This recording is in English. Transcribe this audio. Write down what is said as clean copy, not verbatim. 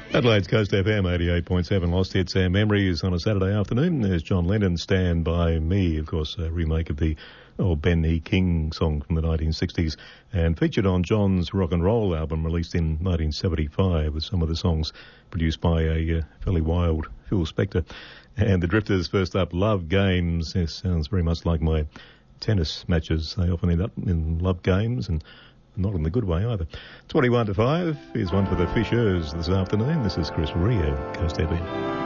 Adelaide's Coast FM 88.7 Lost Hits and Memories on a Saturday afternoon. There's John Lennon, Stand By Me, of course, a remake of the Ben E. King song from the 1960s, and featured on John's rock and roll album released in 1975, with some of the songs produced by a fairly wild Phil Spector. And the Drifters, first up, Love Games. This sounds very much like my tennis matches. They often end up in love games, and not in the good way either. 21 to 5 is one for the Fishers this afternoon. This is Chris Rio, Coast FM.